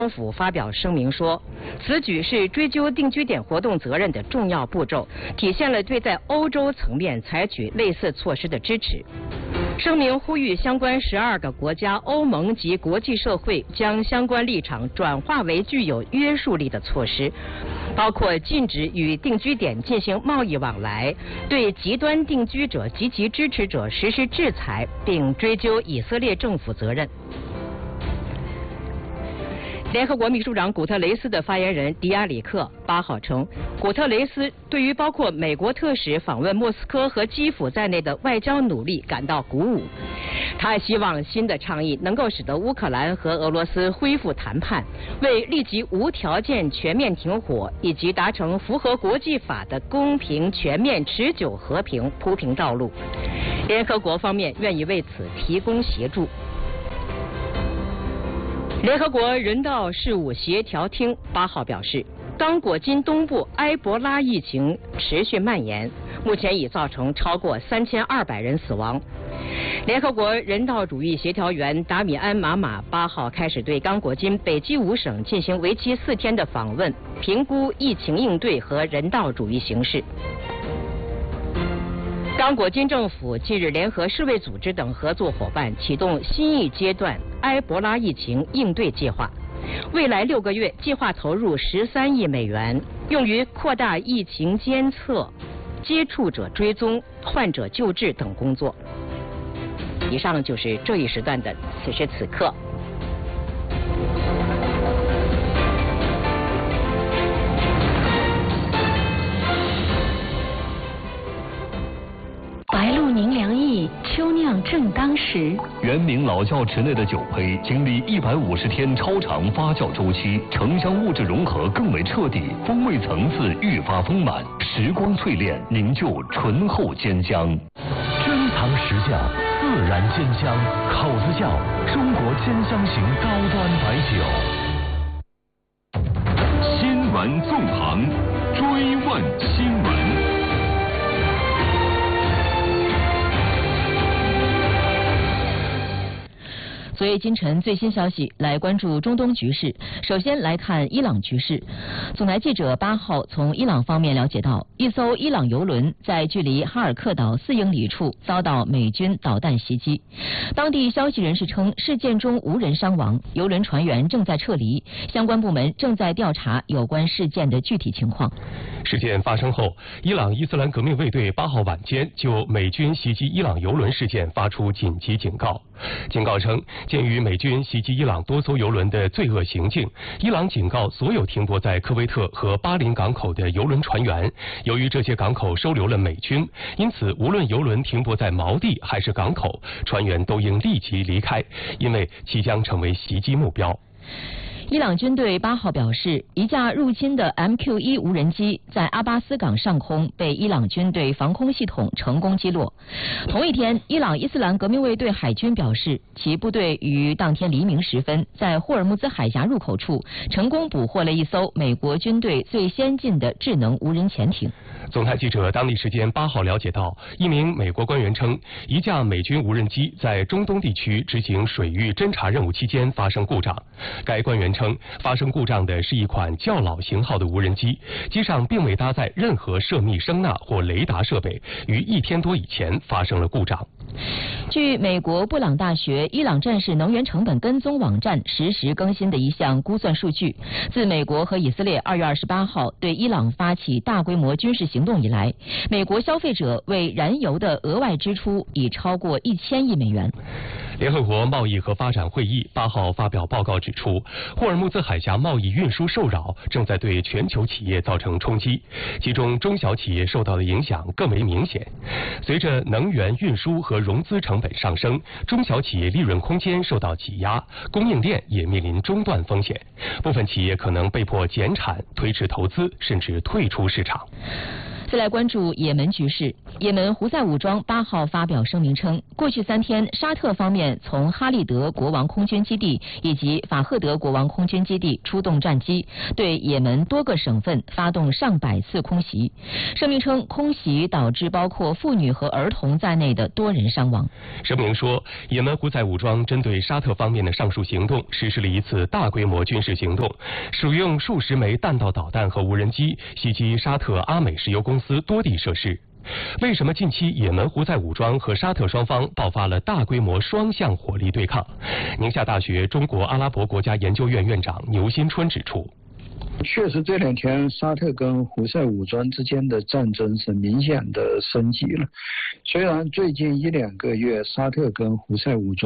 政府发表声明说，此举是追究定居点活动责任的重要步骤，体现了对在欧洲层面采取类似措施的支持。声明呼吁相关12个国家、欧盟及国际社会将相关立场转化为具有约束力的措施，包括禁止与定居点进行贸易往来，对极端定居者及其支持者实施制裁，并追究以色列政府责任。联合国秘书长古特雷斯的发言人迪亚里克8号称，古特雷斯对于包括美国特使访问莫斯科和基辅在内的外交努力感到鼓舞。他希望新的倡议能够使得乌克兰和俄罗斯恢复谈判，为立即无条件全面停火以及达成符合国际法的公平、全面、持久和平铺平道路。联合国方面愿意为此提供协助。联合国人道事务协调厅8号表示，刚果金东部埃博拉疫情持续蔓延，目前已造成超过3200人死亡。联合国人道主义协调员达米安·马马8号开始对刚果金北基伍省进行为期4天的访问，评估疫情应对和人道主义形势。刚果金政府近日联合世卫组织等合作伙伴启动新一阶段埃博拉疫情应对计划，未来6个月计划投入13亿美元，用于扩大疫情监测、接触者追踪、患者救治等工作。以上就是这一时段的此时此刻。 白露宁良意，秋酿正当时。 原名老窖池内的酒胚经历150天超长发酵周期，城乡物质融合更为彻底，风味层次愈发丰满，时光淬炼凝就醇厚坚香。 珍藏实窖，自然坚香，口子窖，中国坚香型高端白酒。 新闻纵横，追问新闻。 昨夜今晨最新消息，来关注中东局势。首先来看伊朗局势。总台记者8号从伊朗方面了解到，一艘伊朗油轮在距离哈尔克岛4英里处遭到美军导弹袭击。当地消息人士称，事件中无人伤亡，油轮船员正在撤离，相关部门正在调查有关事件的具体情况。 事件发生后，伊朗伊斯兰革命卫队8号晚间就美军袭击伊朗油轮事件发出紧急警告。警告称，鉴于美军袭击伊朗多艘油轮的罪恶行径，伊朗警告所有停泊在科威特和巴林港口的油轮船员，由于这些港口收留了美军，因此无论油轮停泊在锚地还是港口，船员都应立即离开，因为其将成为袭击目标。 伊朗军队8号表示，一架入侵的 MQ-1 无人机在阿巴斯港上空被伊朗军队防空系统成功击落。同一天，伊朗伊斯兰革命卫队海军表示，其部队于当天黎明时分在霍尔木兹海峡入口处成功捕获了一艘美国军队最先进的智能无人潜艇。 总台记者当地时间8号了解到，一名美国官员称，一架美军无人机在中东地区执行水域侦察任务期间发生故障。该官员称，发生故障的是一款较老型号的无人机，机上并未搭载任何涉密声纳或雷达设备，于1天多以前发生了故障。 据美国布朗大学伊朗战士能源成本跟踪网站实时更新的一项估算数据，自美国和以色列2月28号对伊朗发起大规模军事行动以来，美国消费者为燃油的额外支出已超过1000亿美元。 联合国贸易和发展会议8号发表报告指出，霍尔木兹海峡贸易运输受扰正在对全球企业造成冲击，其中中小企业受到的影响更为明显。随着能源运输和融资成本上升，中小企业利润空间受到挤压，供应链也面临中断风险，部分企业可能被迫减产、推迟投资，甚至退出市场。 再来关注也门局势。也门胡塞武装8号发表声明称，过去3天，沙特方面从哈利德国王空军基地以及法赫德国王空军基地出动战机，对也门多个省份发动上百次空袭。声明称，空袭导致包括妇女和儿童在内的多人伤亡。 声明说，也门胡塞武装针对沙特方面的上述行动实施了一次大规模军事行动，使用数十枚弹道导弹和无人机袭击沙特阿美石油公司多地设施。为什么近期也门胡塞武装和沙特双方爆发了大规模双向火力对抗？宁夏大学中国阿拉伯国家研究院院长牛新春指出， 确实这2天沙特跟胡塞武装之间的战争是明显的升级了。虽然最近1-2个月沙特跟胡塞武装